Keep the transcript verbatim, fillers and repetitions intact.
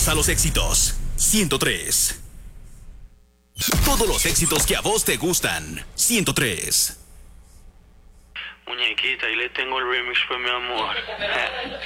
a los éxitos. ciento tres. Todos los éxitos que a vos te gustan. ciento tres. Muñequita, y le tengo el remix, pues, mi amor.